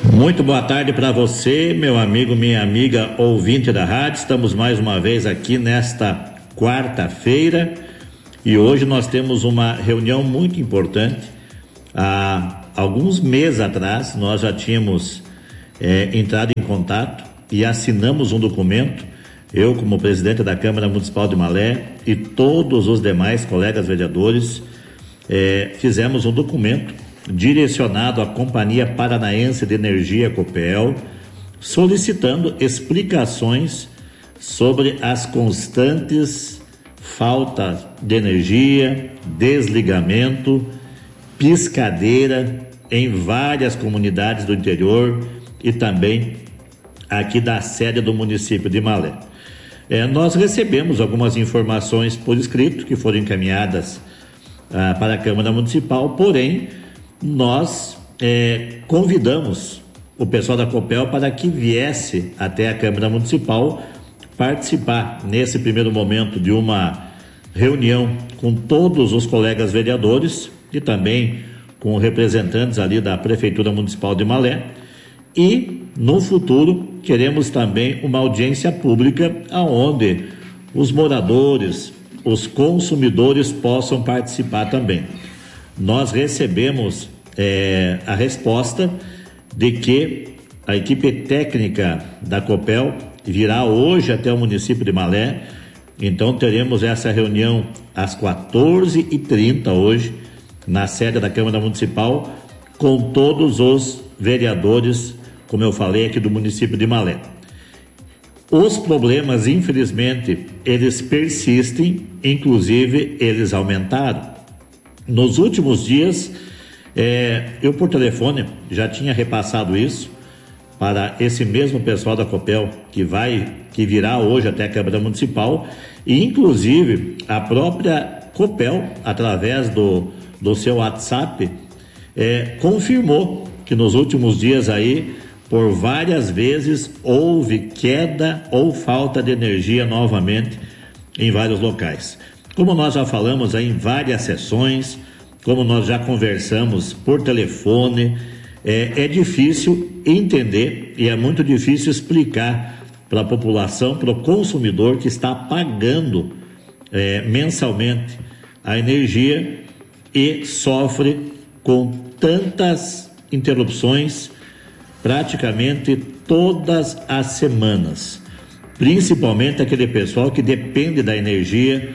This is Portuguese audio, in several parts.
Muito boa tarde para você, meu amigo, minha amiga, ouvinte da rádio. Estamos mais uma vez aqui nesta quarta-feira e hoje nós temos uma reunião muito importante. Há alguns meses atrás nós já tínhamos entrado em contato e assinamos um documento, eu como presidente da Câmara Municipal de Malé e todos os demais colegas vereadores fizemos um documento direcionado à Companhia Paranaense de Energia, Copel, solicitando explicações sobre as constantes faltas de energia, desligamento, piscadeira em várias comunidades do interior e também aqui da sede do município de Malé. Nós recebemos algumas informações por escrito que foram encaminhadas para a Câmara Municipal, porém nós convidamos o pessoal da Copel para que viesse até a Câmara Municipal participar nesse primeiro momento de uma reunião com todos os colegas vereadores e também com representantes ali da Prefeitura Municipal de Malé, e no futuro queremos também uma audiência pública onde os moradores, os consumidores possam participar também. Nós recebemos a resposta de que a equipe técnica da Copel virá hoje até o município de Malé, então teremos essa reunião às 14h30 hoje, na sede da Câmara Municipal, com todos os vereadores, como eu falei, aqui do município de Malé. Os problemas, infelizmente, eles persistem, inclusive eles aumentaram. Nos últimos dias, eu por telefone já tinha repassado isso para esse mesmo pessoal da Copel que virá hoje até a Câmara Municipal, e inclusive a própria Copel, através do seu WhatsApp, confirmou que nos últimos dias aí, por várias vezes, houve queda ou falta de energia novamente em vários locais. Como nós já falamos aí em várias sessões, como nós já conversamos por telefone, é difícil entender e é muito difícil explicar para a população, para o consumidor que está pagando mensalmente a energia e sofre com tantas interrupções praticamente todas as semanas, principalmente aquele pessoal que depende da energia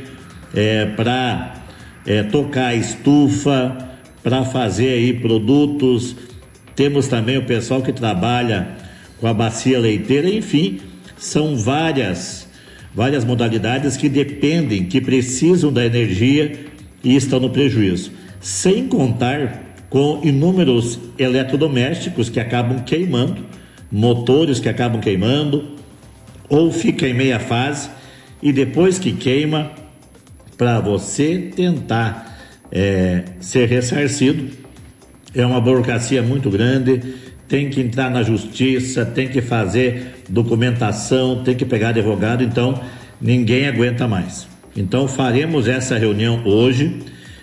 para tocar a estufa, para fazer aí produtos. Temos também o pessoal que trabalha com a bacia leiteira, enfim, são várias modalidades que dependem, que precisam da energia e estão no prejuízo, sem contar com inúmeros eletrodomésticos que acabam queimando, motores que acabam queimando, ou fica em meia fase, e depois que queima, para você tentar ser ressarcido, é uma burocracia muito grande, tem que entrar na justiça, tem que fazer documentação, tem que pegar advogado, então ninguém aguenta mais. Então faremos essa reunião hoje,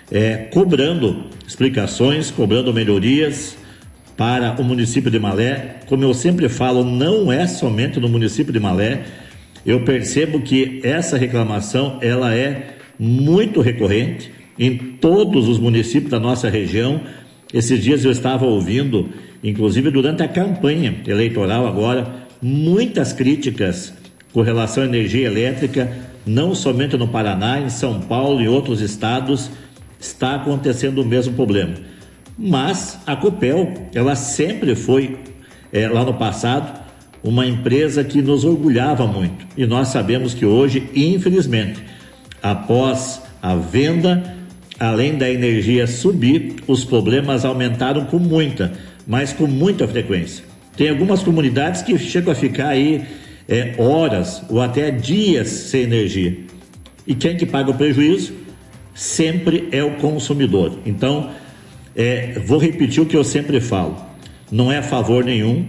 cobrando explicações, cobrando melhorias para o município de Malé. Como eu sempre falo, não é somente no município de Malé. Eu percebo que essa reclamação ela é muito recorrente em todos os municípios da nossa região. Esses dias eu estava ouvindo, inclusive durante a campanha eleitoral agora, muitas críticas com relação à energia elétrica, não somente no Paraná, em São Paulo e outros estados, está acontecendo o mesmo problema. Mas a Copel, ela sempre foi, lá no passado, uma empresa que nos orgulhava muito. E nós sabemos que hoje, infelizmente, após a venda, além da energia subir, os problemas aumentaram com muita frequência. Tem algumas comunidades que chegam a ficar aí horas ou até dias sem energia. E quem que paga o prejuízo? Sempre é o consumidor. Então, vou repetir o que eu sempre falo. Não é favor nenhum.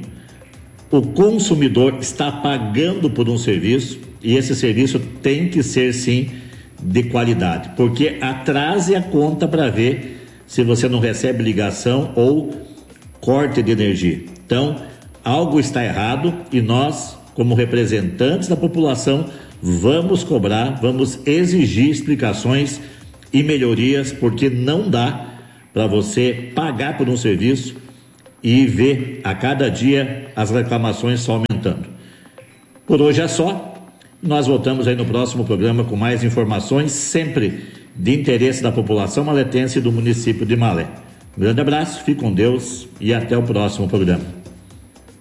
O consumidor está pagando por um serviço e esse serviço tem que ser, sim, de qualidade, porque atrase a conta para ver se você não recebe ligação ou corte de energia. Então, algo está errado e nós, como representantes da população, vamos cobrar, vamos exigir explicações e melhorias, porque não dá para você pagar por um serviço e ver a cada dia as reclamações só aumentando. Por hoje é só. Nós voltamos aí no próximo programa com mais informações, sempre de interesse da população maletense e do município de Malé. Um grande abraço, fique com Deus e até o próximo programa.